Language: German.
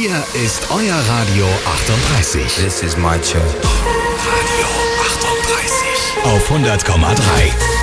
Hier ist euer Radio 38. This is my church. Radio 38 auf 100,3.